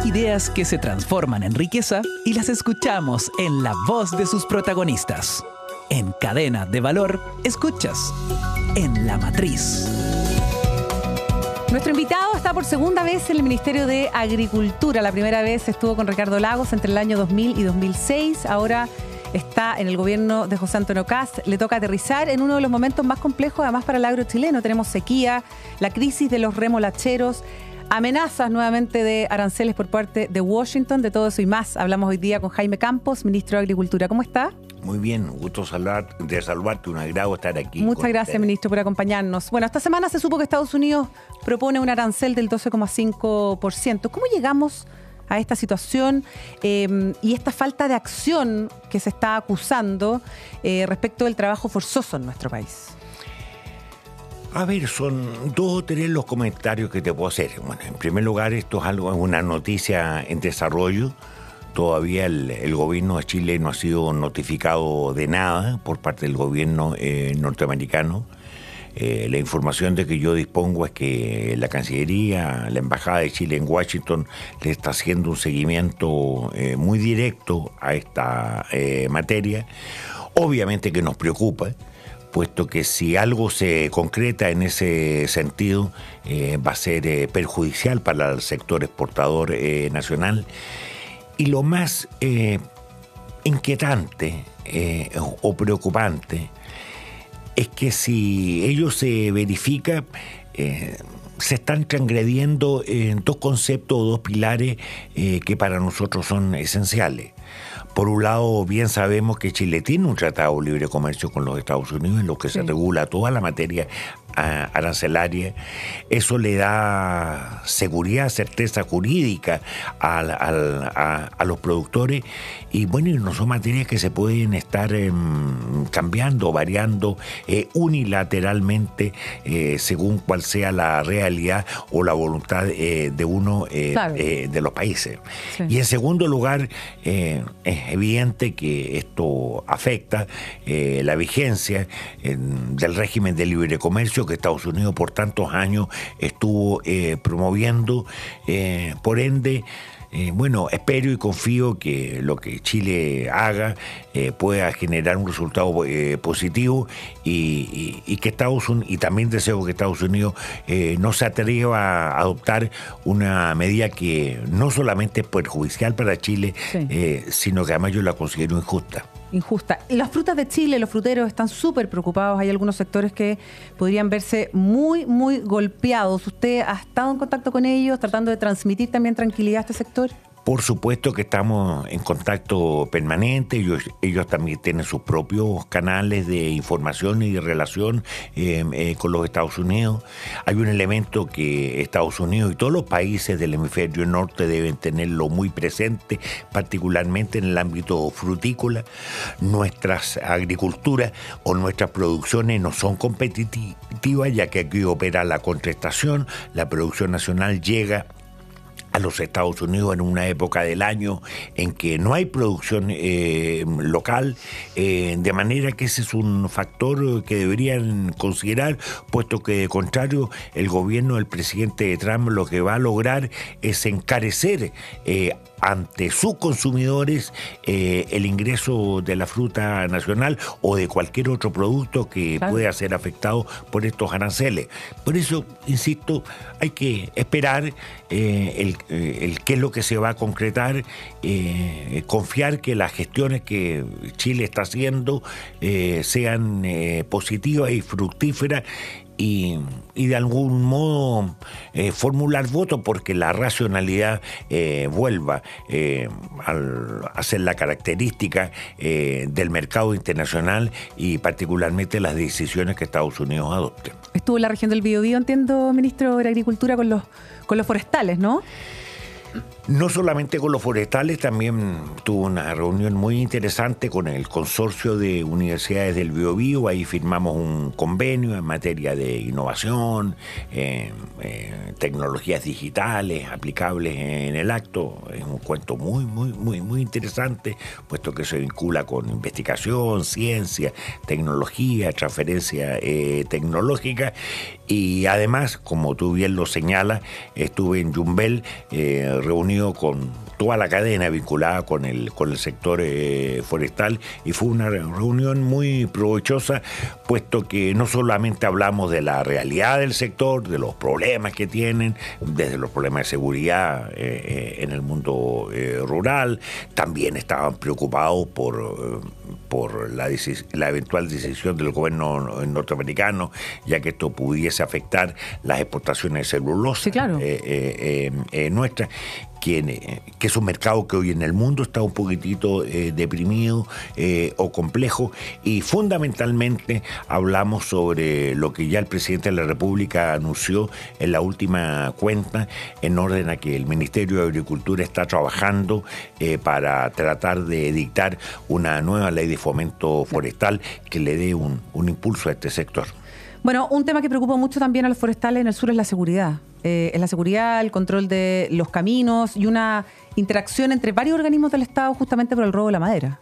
Hay ideas que se transforman en riqueza y las escuchamos en la voz de sus protagonistas. En Cadena de Valor, escuchas En la Matriz. Nuestro invitado está por segunda vez en el Ministerio de Agricultura. La primera vez estuvo con Ricardo Lagos entre el año 2000 y 2006. Ahora está en el gobierno de José Antonio Kast. Le toca aterrizar en uno de los momentos más complejos, además, para el agro chileno. Tenemos sequía, la crisis de los remolacheros, amenazas nuevamente de aranceles por parte de Washington. De todo eso y más hablamos hoy día con Jaime Campos, ministro de Agricultura. ¿Cómo está? Muy bien, gusto de saludarte, un agrado estar aquí. Muchas gracias, ministro, por acompañarnos. Bueno, esta semana se supo que Estados Unidos propone un arancel del 12,5%. ¿Cómo llegamos a esta situación y esta falta de acción que se está acusando respecto del trabajo forzoso en nuestro país? A ver, son 2 o 3 los comentarios que te puedo hacer. Bueno, en primer lugar, esto es una noticia en desarrollo. Todavía el gobierno de Chile no ha sido notificado de nada por parte del gobierno norteamericano. La información de que yo dispongo es que la Cancillería, la Embajada de Chile en Washington, le está haciendo un seguimiento muy directo a esta materia. Obviamente que nos preocupa, puesto que si algo se concreta en ese sentido, va a ser perjudicial para el sector exportador nacional. Y lo más inquietante o preocupante es que si ello se verifica, se están transgrediendo en 2 conceptos o 2 pilares que para nosotros son esenciales. Por un lado, bien sabemos que Chile tiene un tratado de libre comercio con los Estados Unidos en lo que se regula toda la materia arancelaria. Eso le da seguridad, certeza jurídica a los productores y bueno, no son materias que se pueden estar cambiando, variando unilateralmente según cuál sea la realidad o la voluntad de uno de los países. Sí. Y en segundo lugar, es evidente que esto afecta la vigencia del régimen de libre comercio que Estados Unidos por tantos años estuvo promoviendo. Por ende, bueno, espero y confío que lo que Chile haga pueda generar un resultado positivo y que Estados Unidos, y también deseo que Estados Unidos no se atreva a adoptar una medida que no solamente es perjudicial para Chile, sino que además yo la considero injusta. Las frutas de Chile, los fruteros están súper preocupados. Hay algunos sectores que podrían verse muy, muy golpeados. ¿Usted ha estado en contacto con ellos, tratando de transmitir también tranquilidad a este sector? Por supuesto que estamos en contacto permanente. Ellos también tienen sus propios canales de información y de relación con los Estados Unidos. Hay un elemento que Estados Unidos y todos los países del hemisferio norte deben tenerlo muy presente, particularmente en el ámbito frutícola. Nuestras agriculturas o nuestras producciones no son competitivas, ya que aquí opera la contratación. La producción nacional llega a los Estados Unidos en una época del año en que no hay producción local, de manera que ese es un factor que deberían considerar, puesto que de contrario el gobierno del presidente Trump lo que va a lograr es encarecer ante sus consumidores el ingreso de la fruta nacional o de cualquier otro producto que pueda ser afectado por estos aranceles. Por eso, insisto, hay que esperar el qué es lo que se va a concretar, confiar que las gestiones que Chile está haciendo sean positivas y fructíferas y de algún modo formular votos porque la racionalidad vuelva a ser la característica del mercado internacional y particularmente las decisiones que Estados Unidos adopte. Estuvo en la región del Biobío, entiendo, ministro de Agricultura, con los forestales, ¿no? No solamente con los forestales, también tuvo una reunión muy interesante con el consorcio de universidades del Biobío. Ahí firmamos un convenio en materia de innovación, tecnologías digitales aplicables en el acto. Es un cuento muy interesante, puesto que se vincula con investigación, ciencia, tecnología, transferencia tecnológica. Y además, como tú bien lo señalas, estuve en Yumbel reunido con toda la cadena vinculada con el sector forestal, y fue una reunión muy provechosa, puesto que no solamente hablamos de la realidad del sector, de los problemas que tienen, desde los problemas de seguridad en el mundo rural, también estaban preocupados por la eventual decisión del gobierno norteamericano, ya que esto pudiese afectar las exportaciones de celulosa, sí, claro, nuestras, que es un mercado que hoy en el mundo está un poquitito deprimido o complejo, y fundamentalmente hablamos sobre lo que ya el presidente de la República anunció en la última cuenta, en orden a que el Ministerio de Agricultura está trabajando para tratar de dictar una nueva ley de fomento forestal que le dé un impulso a este sector. Bueno, un tema que preocupa mucho también a los forestales en el sur es la seguridad. Es la seguridad, el control de los caminos y una interacción entre varios organismos del Estado justamente por el robo de la madera.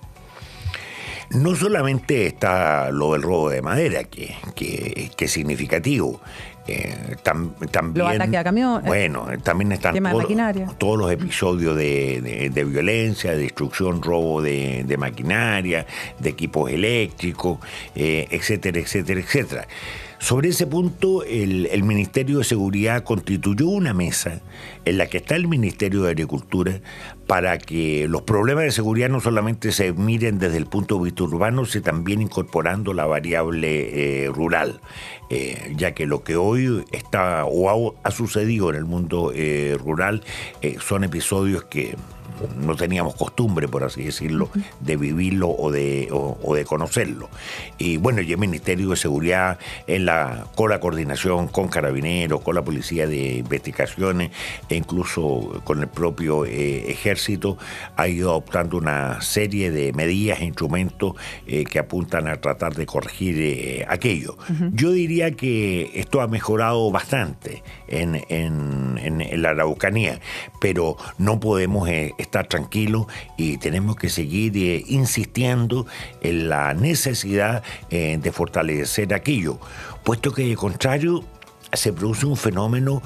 No solamente está lo del robo de madera, que es significativo. También, los ataques a camión. Bueno, también están todos los episodios de violencia, de destrucción, robo de maquinaria, de equipos eléctricos, etcétera, etcétera, etcétera. Sobre ese punto, el Ministerio de Seguridad constituyó una mesa en la que está el Ministerio de Agricultura para que los problemas de seguridad no solamente se miren desde el punto de vista urbano, sino también incorporando la variable rural, ya que lo que hoy está o ha sucedido en el mundo rural son episodios que no teníamos costumbre, por así decirlo, de vivirlo o de conocerlo. Y bueno, y el Ministerio de Seguridad, con la coordinación con Carabineros, con la Policía de Investigaciones e incluso con el propio Ejército, ha ido adoptando una serie de medidas e instrumentos que apuntan a tratar de corregir aquello. Yo diría que esto ha mejorado bastante en la Araucanía, pero no podemos estar tranquilos y tenemos que seguir insistiendo en la necesidad de fortalecer aquello, puesto que de contrario se produce un fenómeno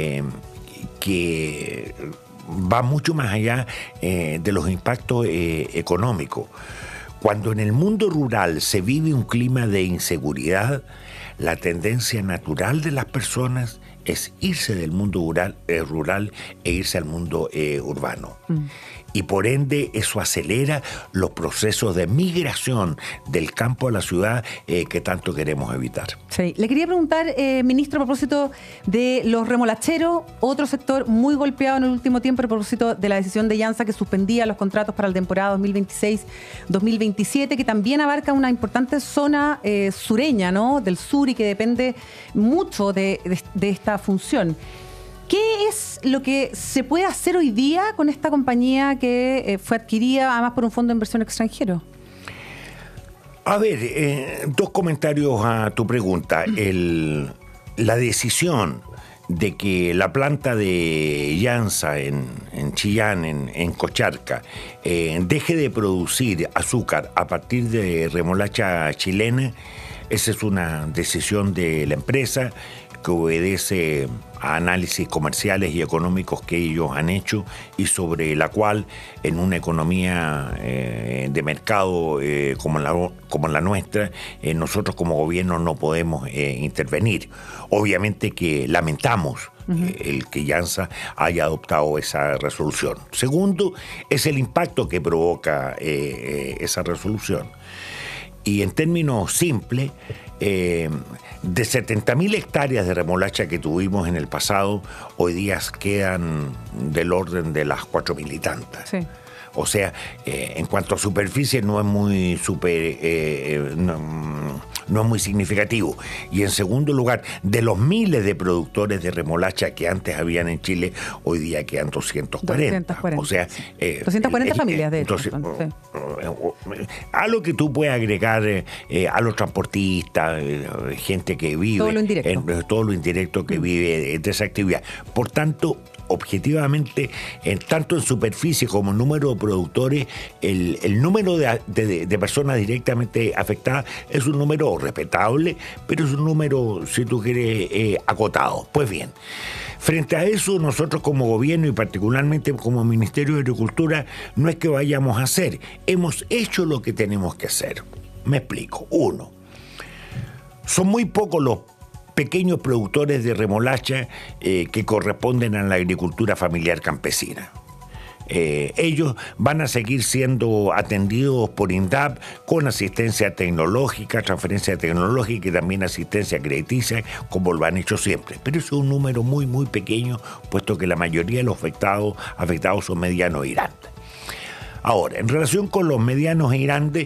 que va mucho más allá de los impactos económicos. Cuando en el mundo rural se vive un clima de inseguridad, la tendencia natural de las personas es irse del mundo rural e irse al mundo urbano. Y por ende eso acelera los procesos de migración del campo a la ciudad que tanto queremos evitar. Sí. Le quería preguntar, ministro, a propósito de los remolacheros, otro sector muy golpeado en el último tiempo a propósito de la decisión de IANSA que suspendía los contratos para la temporada 2026-2027, que también abarca una importante zona sureña, ¿no?, del sur, y que depende mucho de esta función. ¿Qué es lo que se puede hacer hoy día con esta compañía que fue adquirida además por un fondo de inversión extranjero? A ver, dos comentarios a tu pregunta. La decisión de que la planta de IANSA en Chillán, en Cocharca, deje de producir azúcar a partir de remolacha chilena, esa es una decisión de la empresa que obedece a análisis comerciales y económicos que ellos han hecho y sobre la cual en una economía de mercado como la nuestra, nosotros como gobierno no podemos intervenir. Obviamente que lamentamos el que IANSA haya adoptado esa resolución. Segundo, es el impacto que provoca esa resolución. Y en términos simples, de 70.000 hectáreas de remolacha que tuvimos en el pasado, hoy día quedan del orden de las 4.000 y tantas. Sí. O sea, en cuanto a superficie no es muy no es muy significativo. Y en segundo lugar, de los miles de productores de remolacha que antes habían en Chile, hoy día quedan 240. O sea, 240 familias, de hecho. Entonces, a lo que tú puedes agregar a los transportistas, gente que vive, todo lo indirecto que vive de esa actividad. Por tanto, objetivamente, tanto en superficie como en número de productores, el número de personas directamente afectadas es un número respetable, pero es un número, si tú quieres, acotado. Pues bien, frente a eso, nosotros como gobierno y particularmente como Ministerio de Agricultura, no es que vayamos a hacer, hemos hecho lo que tenemos que hacer. Me explico. Uno, son muy pocos los pequeños productores de remolacha que corresponden a la agricultura familiar campesina. Ellos van a seguir siendo atendidos por INDAP con asistencia tecnológica, transferencia tecnológica y también asistencia crediticia, como lo han hecho siempre. Pero eso es un número muy, muy pequeño, puesto que la mayoría de los afectados son medianos y grandes. Ahora, en relación con los medianos y grandes,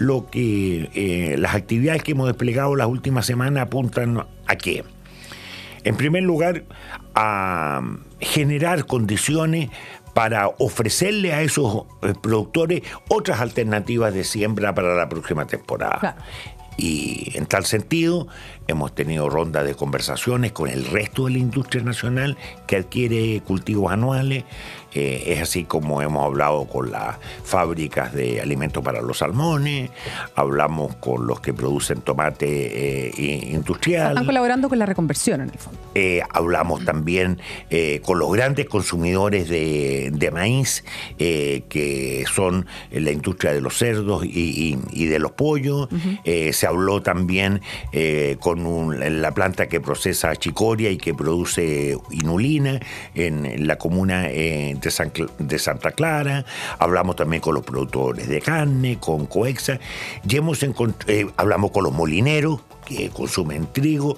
las actividades que hemos desplegado las últimas semanas apuntan a qué. En primer lugar, a generar condiciones para ofrecerle a esos productores otras alternativas de siembra para la próxima temporada. Claro. Y en tal sentido, hemos tenido rondas de conversaciones con el resto de la industria nacional que adquiere cultivos anuales. Es así como hemos hablado con las fábricas de alimentos para los salmones, hablamos con los que producen tomate industrial. Están colaborando con la reconversión, en el fondo. Hablamos también con los grandes consumidores de maíz, que son la industria de los cerdos y de los pollos. Uh-huh. Se habló también con la planta que procesa chicoria y que produce inulina en la comuna de Santa Clara. Hablamos también con los productores de carne, con Coexa, y hablamos con los molineros que consumen trigo,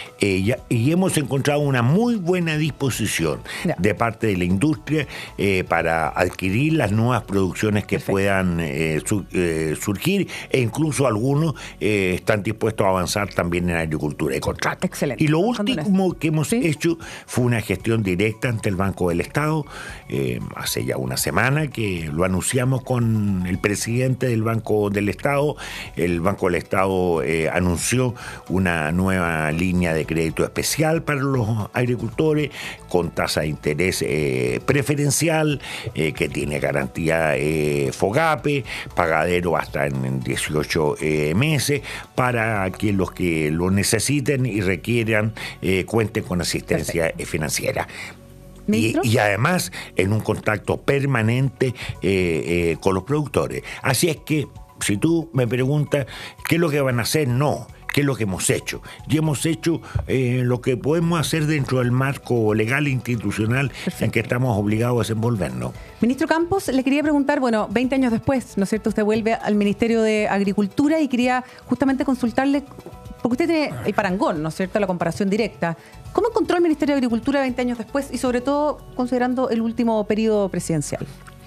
y hemos encontrado una muy buena disposición de parte de la industria para adquirir las nuevas producciones que puedan surgir, e incluso algunos están dispuestos a avanzar también en agricultura y contrato. Excelente. Y lo último que hemos hecho fue una gestión directa ante el Banco del Estado, hace ya una semana que lo anunciamos con el presidente del Banco del Estado. El Banco del Estado anunció una nueva línea de crédito especial para los agricultores con tasa de interés preferencial, que tiene garantía FOGAPE, pagadero hasta en 18 meses, para que los que lo necesiten y requieran cuenten con asistencia financiera. Y además en un contacto permanente con los productores. Así es que, si tú me preguntas qué es lo que van a hacer, no. ¿Qué es lo que hemos hecho? Y hemos hecho lo que podemos hacer dentro del marco legal e institucional. Perfecto. En que estamos obligados a desenvolvernos. Ministro Campos, le quería preguntar, 20 años después, ¿no es cierto?, usted vuelve al Ministerio de Agricultura, y quería justamente consultarle, porque usted tiene el parangón, ¿no es cierto?, la comparación directa. ¿Cómo encontró el Ministerio de Agricultura 20 años después, y sobre todo considerando el último periodo presidencial?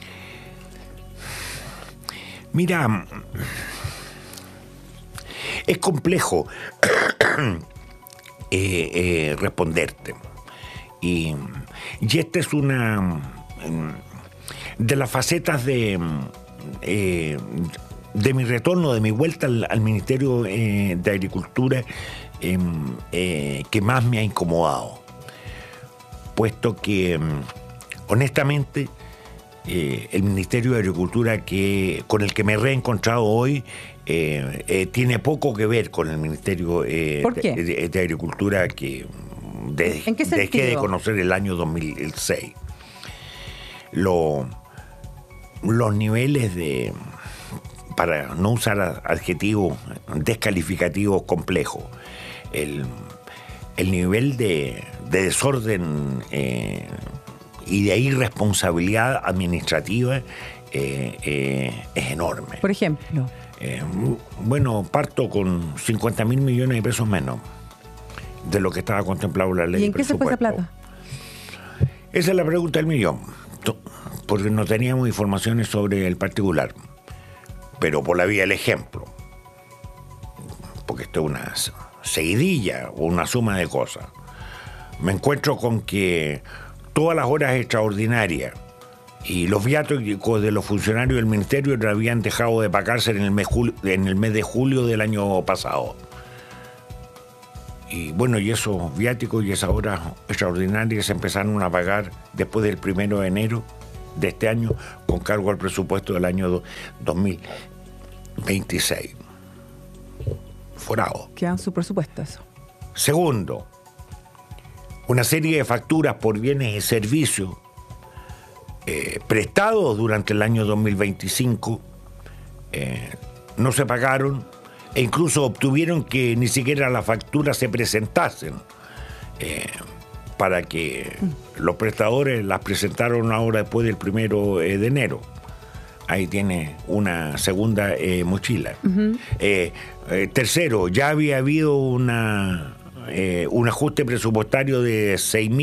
Mira, es complejo responderte. Y esta es una de las facetas de mi retorno, de mi vuelta al Ministerio de Agricultura, que más me ha incomodado. Puesto que, honestamente, el Ministerio de Agricultura con el que me he reencontrado hoy tiene poco que ver con el Ministerio de Agricultura que dejé de conocer el año 2006. Los niveles para no usar adjetivos descalificativos complejos, el nivel de desorden y de irresponsabilidad administrativa es enorme. Por ejemplo. Parto con 50.000 millones de pesos menos de lo que estaba contemplado en la ley. ¿Y en qué se fue esa plata? Esa es la pregunta del millón, porque no teníamos informaciones sobre el particular, pero por la vía del ejemplo, porque esto es una seguidilla o una suma de cosas. Me encuentro con que todas las horas extraordinarias y los viáticos de los funcionarios del ministerio no habían dejado de pagarse en el mes de julio del año pasado. Y bueno, y esos viáticos y esas horas extraordinarias se empezaron a pagar después del 1 de enero de este año, con cargo al presupuesto del año 2026. Forado. Quedan su presupuesto, eso. Segundo, una serie de facturas por bienes y servicios prestados durante el año 2025 no se pagaron, e incluso obtuvieron que ni siquiera las facturas se presentasen para que los prestadores las presentaron ahora después del 1 de enero. Ahí tiene una segunda mochila. Uh-huh. Tercero, ya había habido un ajuste presupuestario de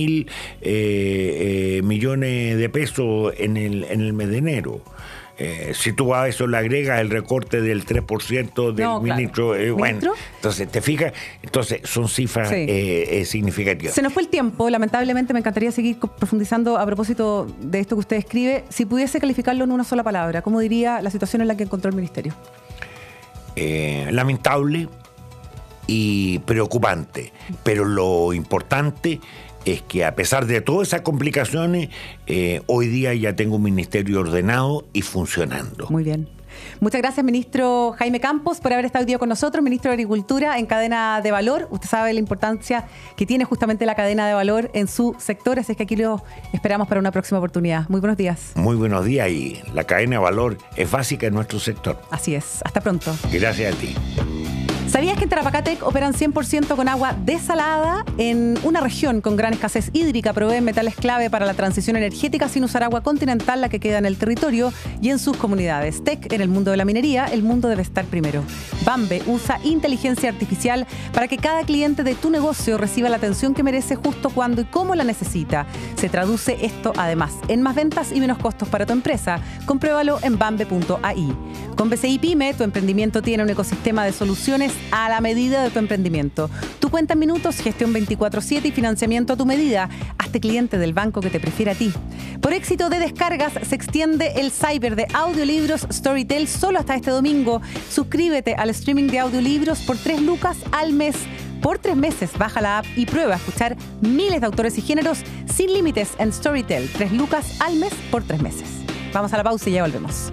6.000 millones de pesos en el mes de enero. Si tú a eso le agregas el recorte del 3% del ministro, bueno, entonces te fijas, entonces son cifras significativas. Se nos fue el tiempo, lamentablemente. Me encantaría seguir profundizando a propósito de esto que usted escribe. Si pudiese calificarlo en una sola palabra, ¿cómo diría la situación en la que encontró el ministerio? Lamentable y preocupante, pero lo importante es que a pesar de todas esas complicaciones, hoy día ya tengo un ministerio ordenado y funcionando. Muy bien. Muchas gracias, ministro Jaime Campos, por haber estado hoy día con nosotros, ministro de Agricultura en Cadena de Valor. Usted sabe la importancia que tiene justamente la cadena de valor en su sector, así es que aquí lo esperamos para una próxima oportunidad. Muy buenos días. Muy buenos días, y la cadena de valor es básica en nuestro sector. Así es. Hasta pronto. Gracias a ti. ¿Sabías que en Tarapacá Tech operan 100% con agua desalada? En una región con gran escasez hídrica proveen metales clave para la transición energética sin usar agua continental, la que queda en el territorio y en sus comunidades. Tech en el mundo de la minería, el mundo debe estar primero. Bambe usa inteligencia artificial para que cada cliente de tu negocio reciba la atención que merece justo cuando y cómo la necesita. Se traduce esto además en más ventas y menos costos para tu empresa. Compruébalo en bambe.ai. Con BCI Pyme, tu emprendimiento tiene un ecosistema de soluciones a la medida de tu emprendimiento. Tu cuenta en minutos, gestión 24/7 y financiamiento a tu medida. Hazte cliente del banco que te prefiere a ti. Por éxito de descargas, se extiende el cyber de audiolibros Storytel solo hasta este domingo. Suscríbete al streaming de audiolibros por 3 lucas al mes. Por 3 meses, baja la app y prueba a escuchar miles de autores y géneros sin límites en Storytel. 3 lucas al mes por 3 meses. Vamos a la pausa y ya volvemos.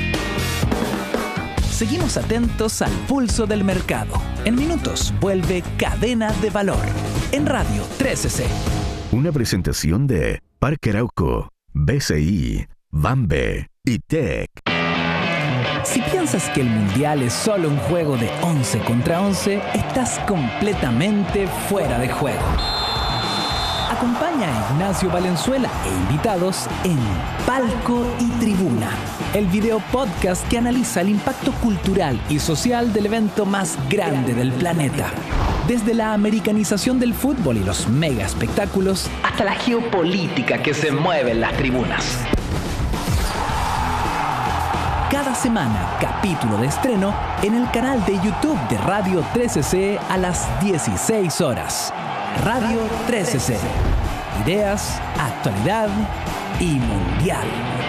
Seguimos atentos al pulso del mercado. En minutos vuelve Cadena de Valor en Radio 13C. Una presentación de Parque Arauco, BCI, Bambe y Tech. Si piensas que el Mundial es solo un juego de 11 contra 11, estás completamente fuera de juego. Acompaña a Ignacio Valenzuela e invitados en Palco y Tribuna, el video podcast que analiza el impacto cultural y social del evento más grande del planeta. Desde la americanización del fútbol y los mega espectáculos, hasta la geopolítica que se mueve en las tribunas. Cada semana, capítulo de estreno en el canal de YouTube de Radio 13C a las 16 horas. Radio 13C. Ideas, actualidad y mundial.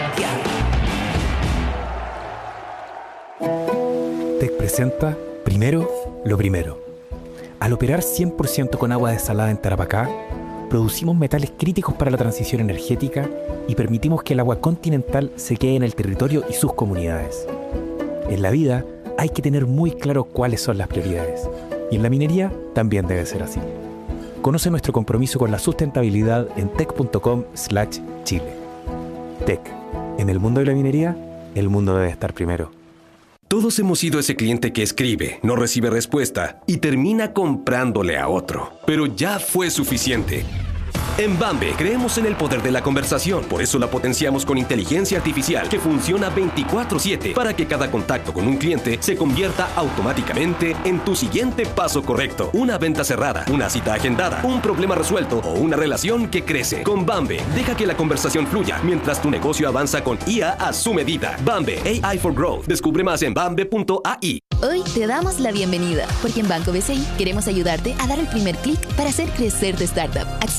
Tech presenta Primero lo Primero. Al operar 100% con agua desalada en Tarapacá, producimos metales críticos para la transición energética y permitimos que el agua continental se quede en el territorio y sus comunidades. En la vida hay que tener muy claro cuáles son las prioridades, y en la minería también debe ser así. Conoce nuestro compromiso con la sustentabilidad en tech.com/Chile. Tech. En el mundo de la minería, el mundo debe estar primero. Todos hemos sido ese cliente que escribe, no recibe respuesta y termina comprándole a otro. Pero ya fue suficiente. En Bambe creemos en el poder de la conversación, por eso la potenciamos con inteligencia artificial que funciona 24/7 para que cada contacto con un cliente se convierta automáticamente en tu siguiente paso correcto. Una venta cerrada, una cita agendada, un problema resuelto o una relación que crece. Con Bambe, deja que la conversación fluya mientras tu negocio avanza con IA a su medida. Bambe, AI for Growth. Descubre más en bambe.ai. Hoy te damos la bienvenida, porque en Banco BCI queremos ayudarte a dar el primer clic para hacer crecer tu startup. Acceda a una propuesta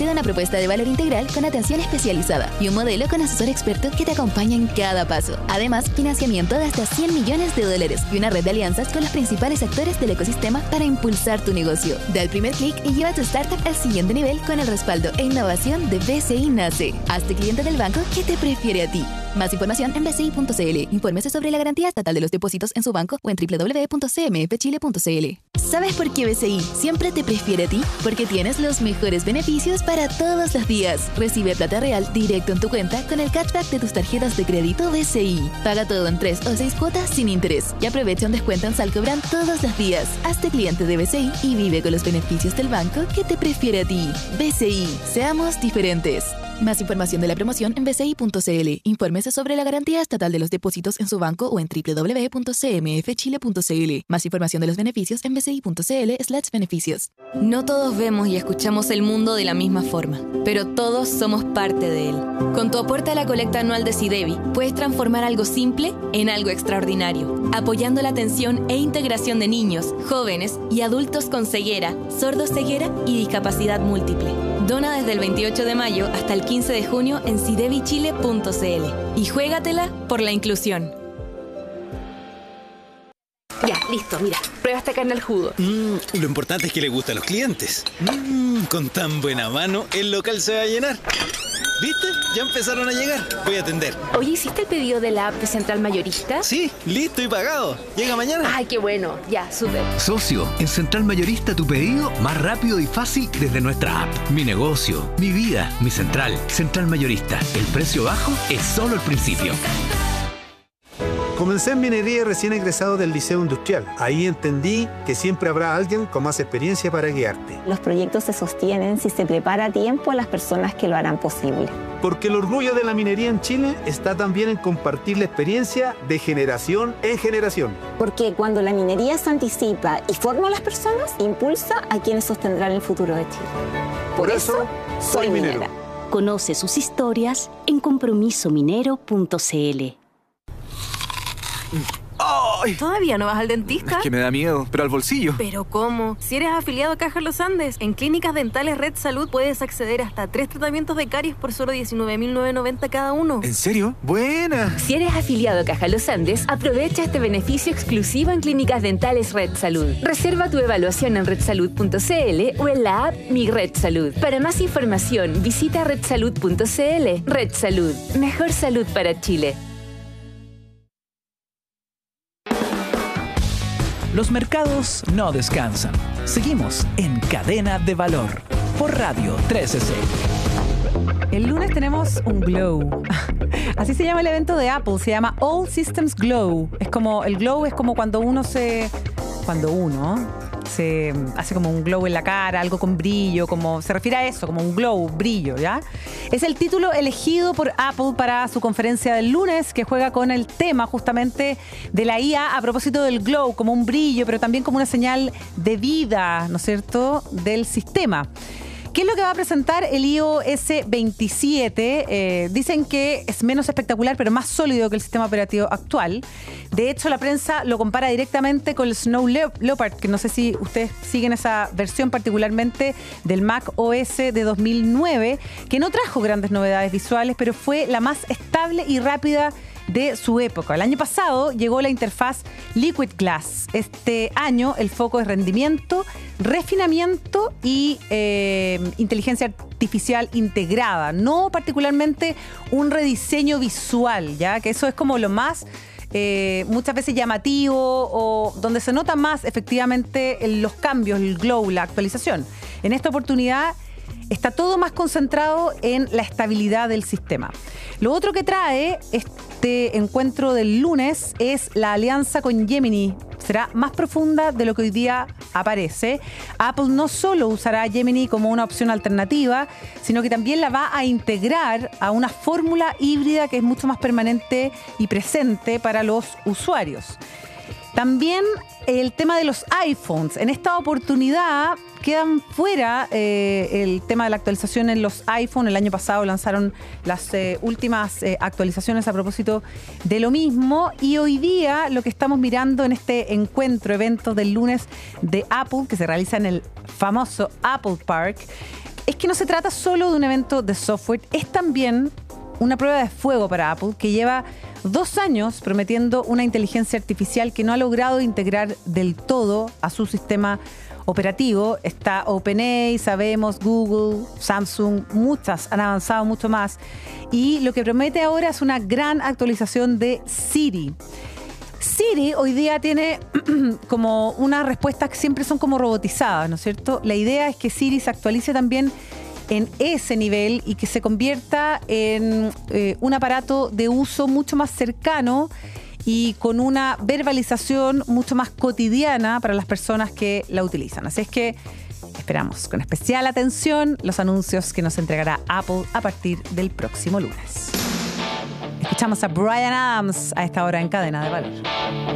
propuesta de valor integral con atención especializada y un modelo con asesor experto que te acompaña en cada paso. Además, financiamiento de hasta $100 millones y una red de alianzas con los principales actores del ecosistema para impulsar tu negocio. Da el primer clic y lleva tu startup al siguiente nivel con el respaldo e innovación de BCI Nace. Hazte cliente del banco que te prefiere a ti. Más información en bci.cl. Infórmese sobre la garantía estatal de los depósitos en su banco o en www.cmfchile.cl. ¿Sabes por qué BCI siempre te prefiere a ti? Porque tienes los mejores beneficios para todos los días. Recibe plata real directo en tu cuenta con el cashback de tus tarjetas de crédito BCI. Paga todo en 3 o 6 cuotas sin interés y aprovecha un descuento en Salcobran todos los días. Hazte cliente de BCI y vive con los beneficios del banco que te prefiere a ti. BCI, seamos diferentes. Más información de la promoción en bci.cl. Infórmese sobre la garantía estatal de los depósitos en su banco o en www.cmfchile.cl. Más información de los beneficios en bci.cl/beneficios. No todos vemos y escuchamos el mundo de la misma forma, pero todos somos parte de él. Con tu aporte a la colecta anual de SIDEBI, puedes transformar algo simple en algo extraordinario, apoyando la atención e integración de niños, jóvenes y adultos con ceguera, sordoceguera y discapacidad múltiple. Dona desde el 28 de mayo hasta el 15 de junio en sidebichile.cl y juégatela por la inclusión. Ya, listo, mira, prueba esta carne al jugo. Lo importante es que le gusta a los clientes. Con tan buena mano, el local se va a llenar. ¿Viste? Ya empezaron a llegar. Voy a atender. Oye, ¿hiciste el pedido de la app de Central Mayorista? Sí, listo y pagado. ¿Llega mañana? Ay, qué bueno. Ya, súper. Socio, en Central Mayorista tu pedido más rápido y fácil desde nuestra app. Mi negocio, mi vida, mi central. Central Mayorista. El precio bajo es solo el principio. Comencé en minería recién egresado del Liceo Industrial. Ahí entendí que siempre habrá alguien con más experiencia para guiarte. Los proyectos se sostienen si se prepara a tiempo a las personas que lo harán posible. Porque el orgullo de la minería en Chile está también en compartir la experiencia de generación en generación. Porque cuando la minería se anticipa y forma a las personas, impulsa a quienes sostendrán el futuro de Chile. Por eso, soy minero. Conoce sus historias en compromisominero.cl. ¡Ay! ¿Todavía no vas al dentista? Es que me da miedo, pero al bolsillo. ¿Pero cómo? Si eres afiliado a Caja Los Andes, en Clínicas Dentales Red Salud puedes acceder hasta 3 tratamientos de caries por solo $19.990 cada uno. ¿En serio? ¡Buena! Si eres afiliado a Caja Los Andes, aprovecha este beneficio exclusivo en Clínicas Dentales Red Salud. Reserva tu evaluación en redsalud.cl o en la app Mi Red Salud. Para más información, visita redsalud.cl. Red Salud. Mejor salud para Chile. Los mercados no descansan. Seguimos en Cadena de Valor por Radio 13C. El lunes tenemos un Glow. Así se llama el evento de Apple. Se llama All Systems Glow. Es como, el glow es como cuando uno se hace como un glow en la cara, algo con brillo, como se refiere a eso, como un glow, brillo, ¿ya? Es el título elegido por Apple para su conferencia del lunes, que juega con el tema justamente de la IA a propósito del glow, como un brillo, pero también como una señal de vida, ¿no es cierto?, del sistema. ¿Qué es lo que va a presentar el iOS 27? Dicen que es menos espectacular, pero más sólido que el sistema operativo actual. De hecho, la prensa lo compara directamente con el Snow Leopard, que no sé si ustedes siguen esa versión particularmente del Mac OS de 2009, que no trajo grandes novedades visuales, pero fue la más estable y rápida de su época. El año pasado llegó la interfaz Liquid Glass. Este año el foco es rendimiento, refinamiento y inteligencia artificial integrada, no particularmente un rediseño visual, ya que eso es como lo más muchas veces llamativo o donde se nota más efectivamente los cambios, el glow, la actualización. En esta oportunidad está todo más concentrado en la estabilidad del sistema. Lo otro que trae este encuentro del lunes es la alianza con Gemini. Será más profunda de lo que hoy día aparece. Apple no solo usará Gemini como una opción alternativa, sino que también la va a integrar a una fórmula híbrida que es mucho más permanente y presente para los usuarios. También el tema de los iPhones. En esta oportunidad quedan fuera el tema de la actualización en los iPhone. El año pasado lanzaron las últimas actualizaciones a propósito de lo mismo. Y hoy día lo que estamos mirando en este evento del lunes de Apple, que se realiza en el famoso Apple Park, es que no se trata solo de un evento de software, es también una prueba de fuego para Apple, que lleva 2 años prometiendo una inteligencia artificial que no ha logrado integrar del todo a su sistema operativo. Está OpenAI, sabemos, Google, Samsung, muchas han avanzado mucho más. Y lo que promete ahora es una gran actualización de Siri. Siri hoy día tiene como unas respuestas que siempre son como robotizadas, ¿no es cierto? La idea es que Siri se actualice también en ese nivel y que se convierta en un aparato de uso mucho más cercano y con una verbalización mucho más cotidiana para las personas que la utilizan. Así es que esperamos con especial atención los anuncios que nos entregará Apple a partir del próximo lunes. Escuchamos a Bryan Adams a esta hora en Cadena de Valor.